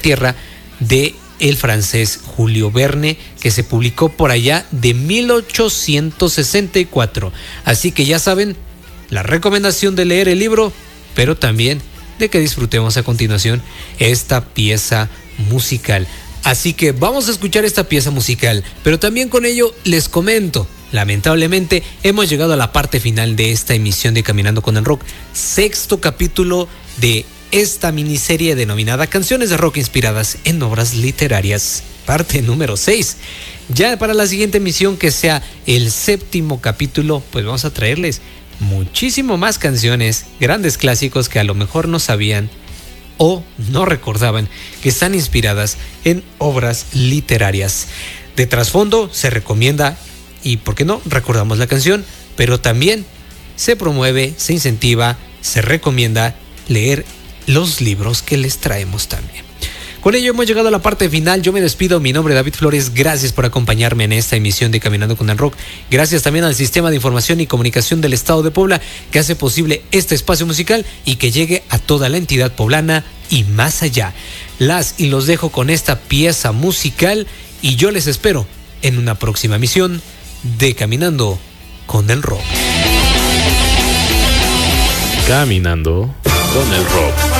tierra de el francés Julio Verne, que se publicó por allá de 1864. Así que ya saben, la recomendación de leer el libro, pero también de que disfrutemos a continuación esta pieza musical. Así que vamos a escuchar esta pieza musical, pero también con ello les comento, lamentablemente hemos llegado a la parte final de esta emisión de Caminando con el Rock, 6º capítulo de esta miniserie denominada Canciones de Rock inspiradas en obras literarias, parte número 6. Ya para la siguiente emisión, que sea el 7º capítulo, pues vamos a traerles muchísimo más canciones, grandes clásicos que a lo mejor no sabían o no recordaban que están inspiradas en obras literarias. De trasfondo se recomienda, y por qué no, recordamos la canción, pero también se promueve, se incentiva, se recomienda leer los libros que les traemos también. Con ello hemos llegado a la parte final. Yo me despido, mi nombre es David Flores, gracias por acompañarme en esta emisión de Caminando con el Rock. Gracias también al Sistema de Información y Comunicación del Estado de Puebla, que hace posible este espacio musical y que llegue a toda la entidad poblana y más allá. Las y los dejo con esta pieza musical y yo les espero en una próxima emisión de Caminando con el Rock. Caminando con el Rock.